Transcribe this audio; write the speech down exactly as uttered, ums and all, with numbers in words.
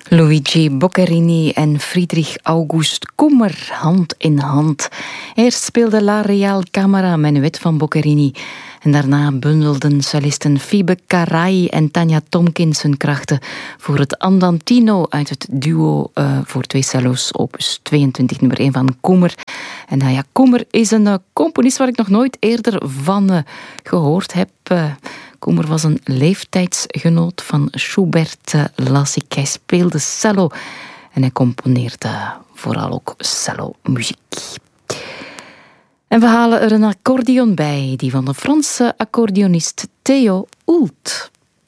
Luigi Boccherini en Friedrich August Kummer, hand in hand. Eerst speelde La Real Camera Menuet van Boccherini. En daarna bundelden cellisten Fibe Carai en Tanja Tomkins hun krachten voor het Andantino uit het duo uh, voor twee cello's, opus tweeëntwintig, nummer één van Kummer. En nou ja, Kummer is een uh, componist waar ik nog nooit eerder van uh, gehoord heb. Uh, Kummer was een leeftijdsgenoot van Schubert, uh, las ik. Hij speelde cello en hij componeerde vooral ook cello-muziek. En we halen er een accordeon bij, die van de Franse accordeonist Theo Oult.